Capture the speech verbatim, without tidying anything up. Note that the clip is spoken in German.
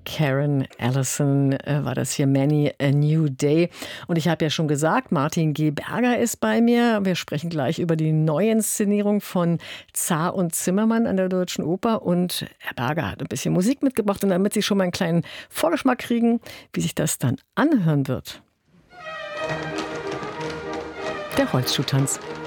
Karen Allison äh, war das hier, Many a New Day. Und ich habe ja schon gesagt, Martin G. Berger ist bei mir. Wir sprechen gleich über die Neuinszenierung von Zar und Zimmermann an der Deutschen Oper. Und Herr Berger hat ein bisschen Musik mitgebracht. Und damit Sie schon mal einen kleinen Vorgeschmack kriegen, wie sich das dann anhören wird. Der Holzschuhtanz.